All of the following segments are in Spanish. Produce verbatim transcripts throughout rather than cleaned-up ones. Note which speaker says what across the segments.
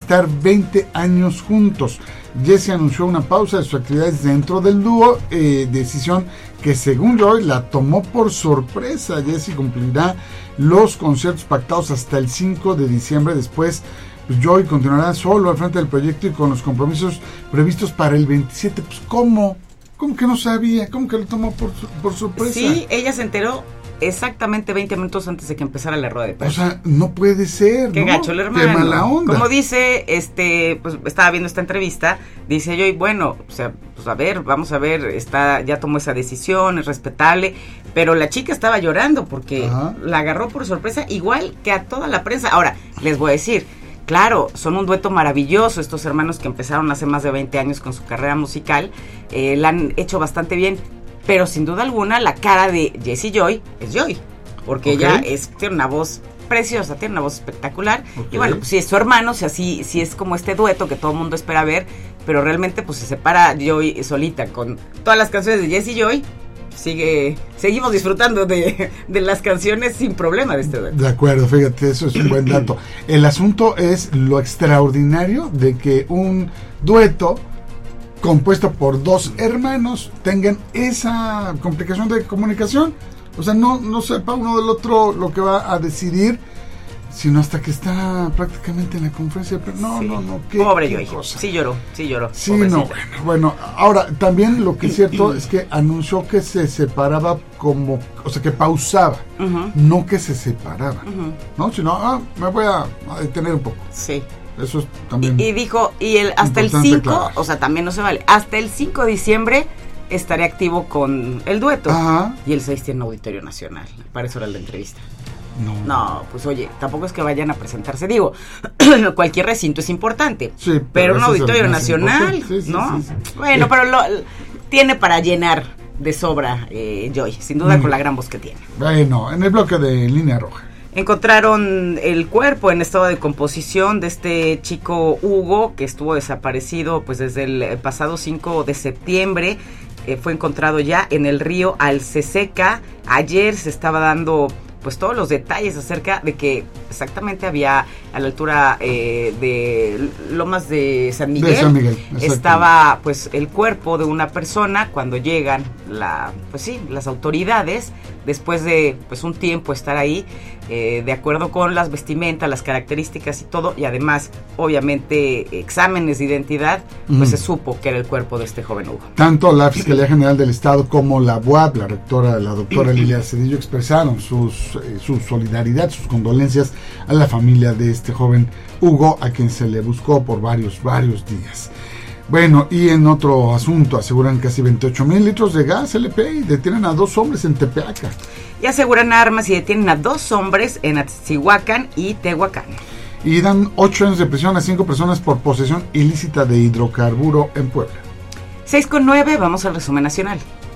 Speaker 1: estar veinte años juntos. Jessie anunció una pausa de sus actividades dentro del dúo, eh, decisión que según Joy la tomó por sorpresa. Jessie cumplirá los conciertos pactados hasta el cinco de diciembre. Después Joy continuará solo al frente del proyecto y con los compromisos previstos para el veintisiete. Pues ¿cómo? ¿Cómo que no sabía? ¿Cómo que lo tomó por, por sorpresa?
Speaker 2: Sí, ella se enteró exactamente veinte minutos antes de que empezara la rueda de prensa.
Speaker 1: O sea, no puede ser,
Speaker 2: Qué
Speaker 1: ¿no?
Speaker 2: gacho el hermano.
Speaker 1: Qué mala onda.
Speaker 2: Como dice, este, pues estaba viendo esta entrevista, dice yo, y bueno, o sea, pues a ver, vamos a ver, está, ya tomó esa decisión, es respetable, pero la chica estaba llorando porque Ajá. la agarró por sorpresa, igual que a toda la prensa. Ahora, les voy a decir, claro, son un dueto maravilloso, estos hermanos que empezaron hace más de veinte años con su carrera musical, eh, la han hecho bastante bien. Pero sin duda alguna la cara de Jessie Joy es Joy, porque okay. ella es, tiene una voz preciosa, tiene una voz espectacular, okay. y bueno, pues sí es su hermano, o sea, sí, sí es como este dueto que todo el mundo espera ver, pero realmente pues se separa Joy solita con todas las canciones de Jessie Joy, sigue, seguimos disfrutando de, de las canciones sin problema de este dueto.
Speaker 1: De acuerdo, fíjate, eso es un buen dato. El asunto es lo extraordinario de que un dueto compuesto por dos hermanos tengan esa complicación de comunicación, o sea, no, no sepa uno del otro lo que va a decidir, sino hasta que está prácticamente en la conferencia. Pero no, sí. no, no, qué,
Speaker 2: pobre
Speaker 1: qué
Speaker 2: yo, cosa. sí lloró, sí lloró.
Speaker 1: Sí, no, bueno, bueno, ahora también lo que es cierto es que anunció que se separaba como, o sea, que pausaba, uh-huh. no que se separaba, uh-huh. no, sino, ah, me voy a, a detener un poco.
Speaker 2: Sí.
Speaker 1: Eso es también.
Speaker 2: Y, y dijo, y el hasta el cinco, aclarar. O sea, también no se vale, hasta el cinco de diciembre estaré activo con el dueto. Ajá. Y el seis tiene Auditorio Nacional, para eso era la entrevista. No. No, pues oye, tampoco es que vayan a presentarse, digo, cualquier recinto es importante, sí, pero, pero un Auditorio Nacional, sí, sí, ¿no? Sí, sí, sí. Bueno, eh. pero lo, tiene para llenar de sobra eh, Joy, sin duda mm. con la gran voz que tiene.
Speaker 1: Bueno, en el bloque de Línea Roja.
Speaker 2: Encontraron el cuerpo en estado de composición de este chico Hugo, que estuvo desaparecido pues desde el pasado cinco de septiembre. Eh, fue encontrado ya en el río Alceseca. Ayer se estaba dando pues todos los detalles acerca de que exactamente había a la altura eh, de Lomas de San Miguel,
Speaker 1: de San Miguel
Speaker 2: estaba pues el cuerpo de una persona. Cuando llegan la pues sí las autoridades, después de pues un tiempo estar ahí, eh, de acuerdo con las vestimentas, las características y todo, y además obviamente exámenes de identidad, pues mm. se supo que era el cuerpo de este joven Hugo.
Speaker 1: Tanto la Fiscalía General del Estado como la U A P, la rectora, la doctora Lilia Cedillo, expresaron sus, eh, su solidaridad, sus condolencias a la familia de este joven Hugo, a quien se le buscó por varios, varios días. Bueno, y en otro asunto, aseguran casi veintiocho mil litros de gas L P y detienen a dos hombres en Tepeaca.
Speaker 2: Y aseguran armas y detienen a dos hombres en Atzihuacán y Tehuacán.
Speaker 1: Y dan ocho años de prisión a cinco personas por posesión ilícita de hidrocarburo en Puebla.
Speaker 2: seis con nueve, vamos al resumen nacional.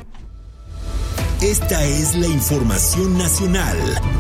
Speaker 3: Esta es la información nacional.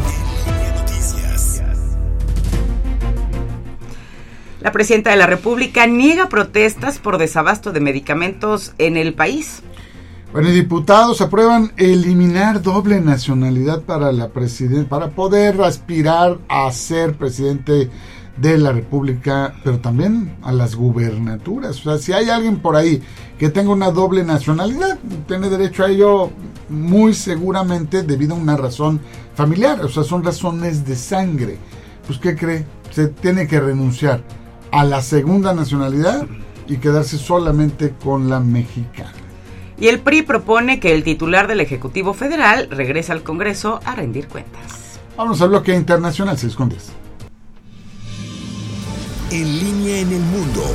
Speaker 2: La presidenta de la República niega protestas por desabasto de medicamentos en el país.
Speaker 1: Bueno, y diputados aprueban eliminar doble nacionalidad para la presiden- para poder aspirar a ser presidente de la República, pero también a las gubernaturas. O sea, si hay alguien por ahí que tenga una doble nacionalidad, tiene derecho a ello muy seguramente debido a una razón familiar. O sea, son razones de sangre. Pues, ¿qué cree? Se tiene que renunciar a la segunda nacionalidad y quedarse solamente con la mexicana.
Speaker 2: Y el P R I propone que el titular del Ejecutivo Federal regrese al Congreso a rendir cuentas.
Speaker 1: Vamos al bloque internacional, seis con diez.
Speaker 3: En línea en el mundo.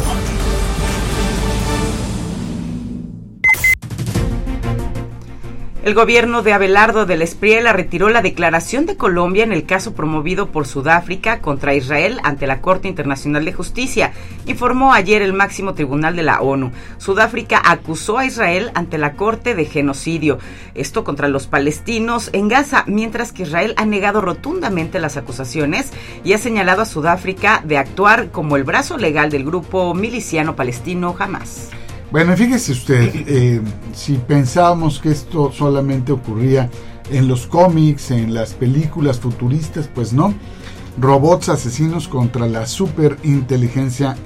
Speaker 2: El gobierno de Abelardo del Espriella retiró la declaración de Colombia en el caso promovido por Sudáfrica contra Israel ante la Corte Internacional de Justicia, informó ayer el máximo tribunal de la ONU. Sudáfrica acusó a Israel ante la Corte de genocidio, esto contra los palestinos en Gaza, mientras que Israel ha negado rotundamente las acusaciones y ha señalado a Sudáfrica de actuar como el brazo legal del grupo miliciano palestino Hamás.
Speaker 1: Bueno, fíjese usted, eh, si pensábamos que esto solamente ocurría en los cómics, en las películas futuristas, pues no. Robots asesinos contra la superinteligencia